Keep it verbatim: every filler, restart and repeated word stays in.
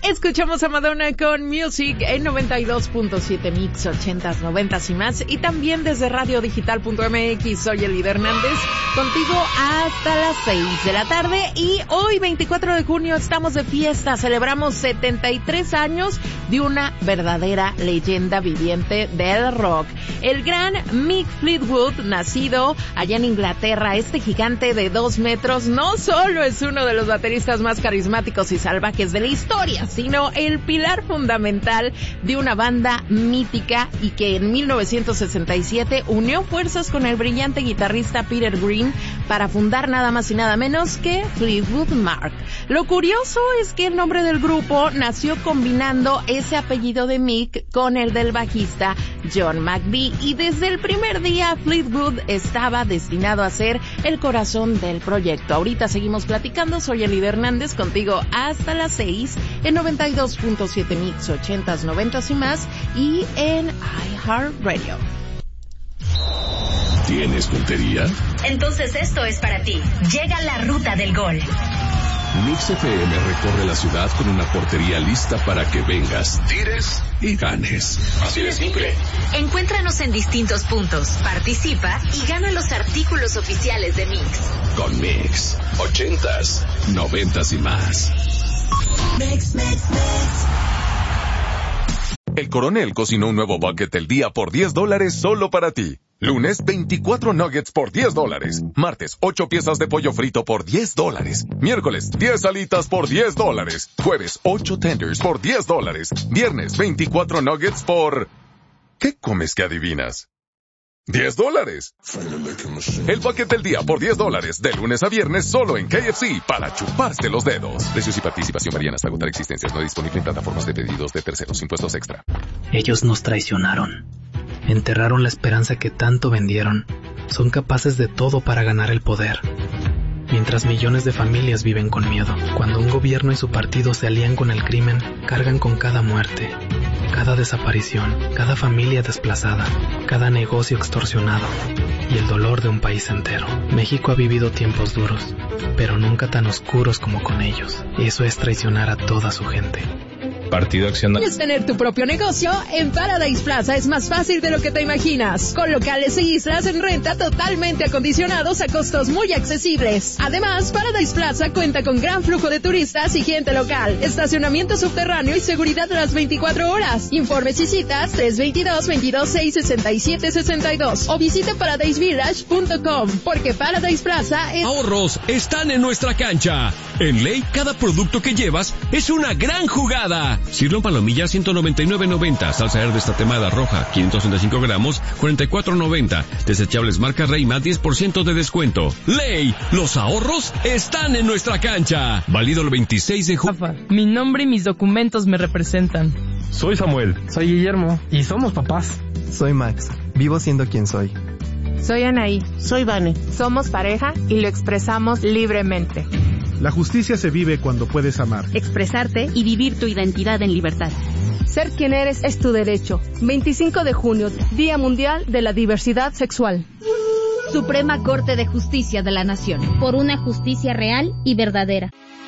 Escuchamos a Madonna con Music en noventa y dos punto siete Mix, ochentas, noventas y más. Y también desde radio digital punto m x, soy Elida Hernández, contigo hasta las seis de la tarde. Y hoy, veinticuatro de junio, estamos de fiesta. Celebramos setenta y tres años de una verdadera leyenda viviente del rock. El gran Mick Fleetwood, nacido allá en Inglaterra, este gigante de dos metros, no solo es uno de los bateristas más carismáticos y salvajes de la historia, sino el pilar fundamental de una banda mítica y que en mil novecientos sesenta y siete unió fuerzas con el brillante guitarrista Peter Green para fundar nada más y nada menos que Fleetwood Mac. Lo curioso es que el nombre del grupo nació combinando ese apellido de Mick con el del bajista John McVie, y desde el primer día Fleetwood estaba destinado a ser el corazón del proyecto. Ahorita seguimos platicando, soy Elida Hernández, contigo hasta las seis en noventa y dos punto siete Mix, ochentas, noventas y más, y en iHeartRadio. ¿Tienes puntería? Entonces esto es para ti. Llega la ruta del gol. Mix F M recorre la ciudad con una portería lista para que vengas, tires y ganes. Así de simple. Encuéntranos en distintos puntos, participa y gana los artículos oficiales de Mix. Con Mix, ochentas, noventas y más. Mix, mix, mix. El Coronel cocinó un nuevo bucket del día por diez dólares solo para ti. Lunes, veinticuatro nuggets por diez dólares. Martes, ocho piezas de pollo frito por diez dólares. Miércoles, diez alitas por diez dólares. Jueves, ocho tenders por diez dólares. Viernes, veinticuatro nuggets por... ¿Qué comes que adivinas? diez dólares. El bucket del día por diez dólares, de lunes a viernes solo en K F C, para chuparse los dedos. Precios y participación varían hasta agotar existencias. No disponible en plataformas de pedidos de terceros. Impuestos extra. Ellos nos traicionaron. Enterraron la esperanza que tanto vendieron. Son capaces de todo para ganar el poder. Mientras millones de familias viven con miedo. Cuando un gobierno y su partido se alían con el crimen, cargan con cada muerte, cada desaparición, cada familia desplazada, cada negocio extorsionado y el dolor de un país entero. México ha vivido tiempos duros, pero nunca tan oscuros como con ellos. Y eso es traicionar a toda su gente. Partido Acción Nacional. ¿Quieres tener tu propio negocio? En Paradise Plaza es más fácil de lo que te imaginas. Con locales e islas en renta totalmente acondicionados a costos muy accesibles. Además, Paradise Plaza cuenta con gran flujo de turistas y gente local, estacionamiento subterráneo y seguridad de las veinticuatro horas. Informes y citas tres dos dos, veintidós seis, sesenta y siete sesenta y dos o visita paradise village punto com, porque Paradise Plaza es... Ahorros están en nuestra cancha. En Ley, cada producto que llevas es una gran jugada. Sirloin palomilla ciento noventa y nueve noventa, salsa verde tatemada roja quinientos sesenta y cinco gramos cuarenta y cuatro noventa, desechables marca Reima diez por ciento de descuento. Ley, los ahorros están en nuestra cancha. Válido el veintiséis de junio. Mi nombre y mis documentos me representan. Soy Samuel. Soy Guillermo y somos papás. Soy Max, vivo siendo quien soy. Soy Anaí. Soy Vane. Somos pareja y lo expresamos libremente. La justicia se vive cuando puedes amar, expresarte y vivir tu identidad en libertad. Ser quien eres es tu derecho. veinticinco de junio, Día Mundial de la Diversidad Sexual. Suprema Corte de Justicia de la Nación. Por una justicia real y verdadera.